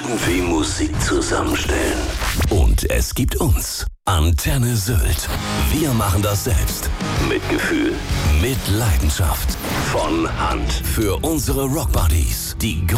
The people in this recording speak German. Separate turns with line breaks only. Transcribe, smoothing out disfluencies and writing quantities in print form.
irgendwie Musik zusammenstellen.
Und es gibt uns. Antenne Sylt. Wir machen das selbst.
Mit Gefühl.
Mit Leidenschaft.
Von Hand.
Für unsere Rockbuddies. Die